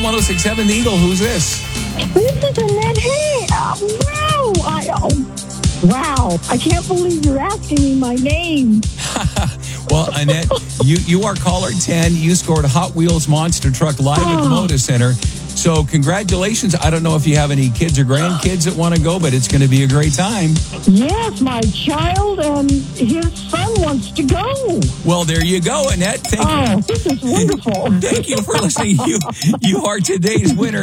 1067 The Eagle. Who's this? This is Annette. Hey, wow. I can't believe you're asking me my name. Well, Annette, you are caller 10. You scored Hot Wheels Monster Truck live at the Moda Center. So congratulations. I don't know if you have any kids or grandkids that want to go, but it's going to be a great time. Yes, my child and his son wants to go. Well, there you go, Annette. Thank you. This is wonderful. Thank you for listening. You are today's winner.